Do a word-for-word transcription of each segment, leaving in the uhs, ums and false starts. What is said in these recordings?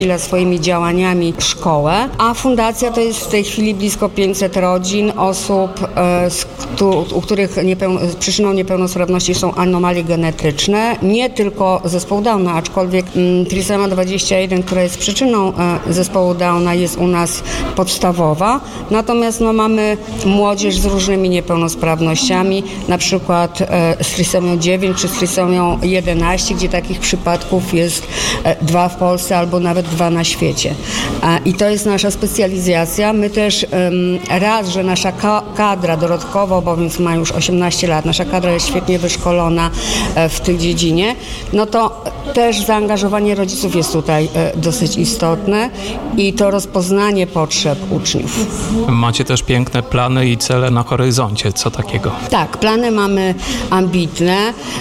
swoimi działaniami szkołę, a fundacja to jest w tej chwili blisko pięćset rodzin, osób, z, u których niepełno, przyczyną niepełnosprawności są anomalie genetyczne, nie tylko zespołu Downa, aczkolwiek mm, trisema dwadzieścia jeden, która jest przyczyną e, zespołu Downa, jest u nas podstawowa, natomiast no, mamy młodzież z różnymi niepełnosprawnościami, na przykład e, z trisemią dziewięć czy z trisemią jedenaście, gdzie takich przypadków jest e, dwa w Polsce albo nawet dwa na świecie. E, I to jest nasza specjalizacja. My też e, raz, że nasza ka- kadra dorodkowo, bo więc ma już osiemnaście lat, nasza kadra jest świetnie wyszkolona e, w tej dziedzinie, no to też zaangażowanie rodziców jest tutaj e, dosyć istotne i to rozpoznanie potrzeb uczniów. Macie też piękne plany i cele na horyzoncie. Co takiego? Tak, plany mamy ambitne.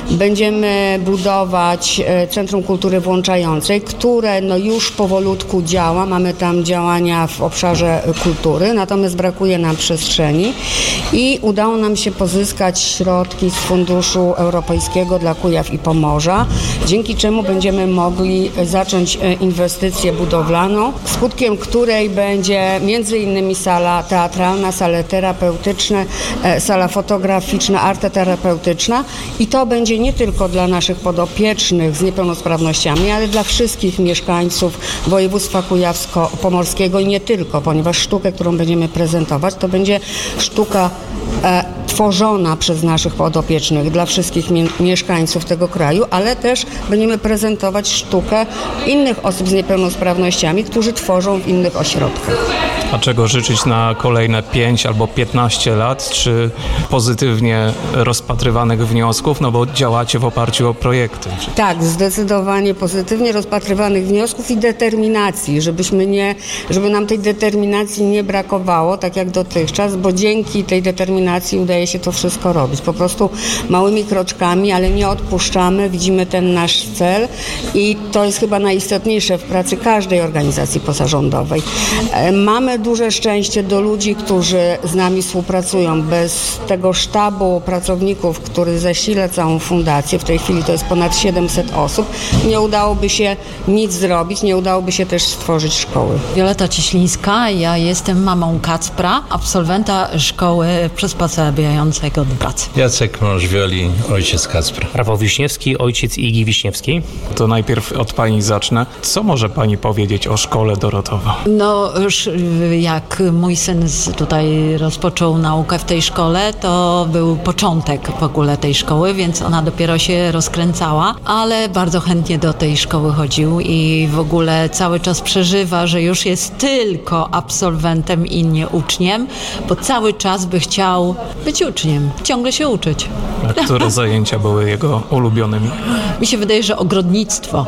Będziemy budować e, Centrum Kultury Włączającej, które no już powolutku działa. Mamy tam działania w obszarze kultury, natomiast brakuje nam przestrzeni i udało nam się pozyskać środki z Funduszu Europejskiego dla Kujaw i Pomorza, dzięki czemu będziemy mogli zacząć inwestycję budowlaną, skutkiem której będzie między innymi sala teatralna, sale terapeutyczne, sala fotograficzna, arteterapeutyczna i to będzie nie tylko dla naszych podopiecznych z niepełnosprawnościami, ale dla wszystkich mieszkańców województwa kujawsko-pomorskiego i nie tylko, ponieważ sztukę, którą będziemy prezentować, to będzie sztuka e, tworzona przez naszych podopiecznych dla wszystkich mi- mieszkańców tego kraju, ale też będziemy prezentować sztukę innych osób z niepełnosprawnościami, którzy tworzą w innych ośrodkach. A czego życzyć na kolejne pięć albo piętnaście lat? Czy pozytywnie rozpatrywanych wniosków? No bo działacie w oparciu o projekty. Tak, zdecydowanie pozytywnie rozpatrywanych wniosków i determinacji, żebyśmy nie, żeby nam tej determinacji nie brakowało, tak jak dotychczas, bo dzięki tej determinacji udaje się to wszystko robić. Po prostu małymi kroczkami, ale nie odpuszczamy, widzimy ten nasz cel i to jest chyba najistotniejsze w pracy każdej organizacji pozarządowej. Mamy duże szczęście do ludzi, którzy z nami współpracują. Bez tego sztabu pracowników, który zasila całą fundację, w tej chwili to jest ponad siedemset osób, nie udałoby się nic zrobić, nie udałoby się też stworzyć szkoły. Wioleta Cieślińska, ja jestem mamą Kacpra, absolwenta szkoły przysposabiającego do pracy. Jacek, mąż Wioli, ojciec Kacpra. Rafał Wiśniewski, ojciec Igi Wiśniewskiej. To najpierw od pani zacznę. Co może pani powiedzieć o szkole Dorotowa? No już jak mój syn tutaj rozpoczął naukę w tej szkole, to był początek w ogóle tej szkoły, więc ona dopiero się rozkręcała, ale bardzo chętnie do tej szkoły chodził i w ogóle cały czas przeżywa, że już jest tylko absolwentem i nie uczniem, bo cały czas by chciał być uczniem, ciągle się uczyć. A które zajęcia były jego ulubionymi? Mi się wydaje, że ogrodnictwo,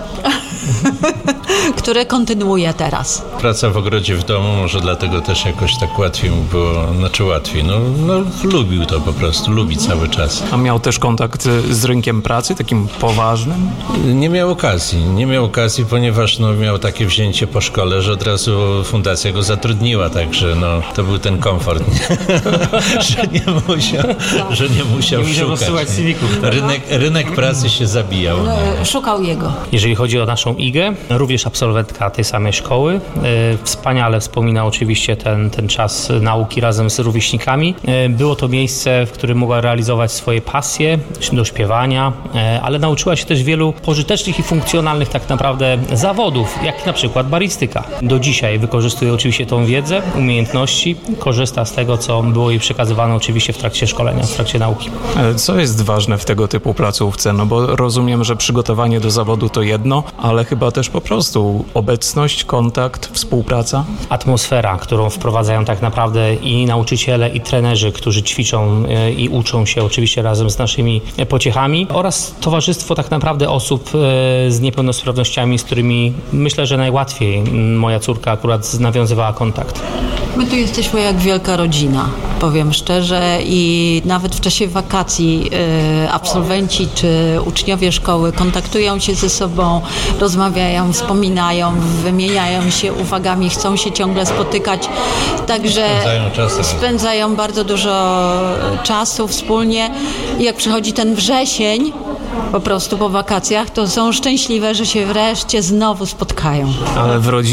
które kontynuuje teraz. Praca w ogrodzie w domu, może dlatego też jakoś tak łatwiej mu było, znaczy łatwiej, no, no lubił to po prostu, lubi cały czas. A miał też kontakt z rynkiem pracy, takim poważnym? Nie miał okazji, nie miał okazji, ponieważ no, miał takie wzięcie po szkole, że od razu fundacja go zatrudniła, także no, to był ten komfort, że nie musiał, że nie musiał Nie musiał szukać. rozsyłać C V-ków. Rynek, rynek pracy się zabijał. No, szukał jego. Jeżeli chodzi o naszą Igę, również absolwentka tej samej szkoły. E, wspaniale wspomina oczywiście ten, ten czas nauki razem z rówieśnikami. E, było to miejsce, w którym mogła realizować swoje pasje do śpiewania, e, ale nauczyła się też wielu pożytecznych i funkcjonalnych tak naprawdę zawodów, jak na przykład baristyka. Do dzisiaj wykorzystuje oczywiście tą wiedzę, umiejętności, korzysta z tego, co było jej przekazywane oczywiście w trakcie szkolenia, w trakcie nauki. Co jest ważne w tego typu placówce? No bo rozumiem, że przygotowanie do zawodu to jedno, ale chyba też po prostu obecność, kontakt, współpraca? Atmosfera, którą wprowadzają tak naprawdę i nauczyciele, i trenerzy, którzy ćwiczą i uczą się oczywiście razem z naszymi pociechami, oraz towarzystwo tak naprawdę osób z niepełnosprawnościami, z którymi myślę, że najłatwiej moja córka akurat nawiązywała kontakt. My tu jesteśmy jak wielka rodzina, powiem szczerze, i nawet w czasie wakacji y, absolwenci czy uczniowie szkoły kontaktują się ze sobą, rozmawiają, wspominają, wymieniają się uwagami, chcą się ciągle spotykać, także Spędzają czas. spędzają bardzo dużo czasu wspólnie i jak przychodzi ten wrzesień, po prostu po wakacjach, to są szczęśliwe, że się wreszcie znowu spotkają. Ale w rodzinie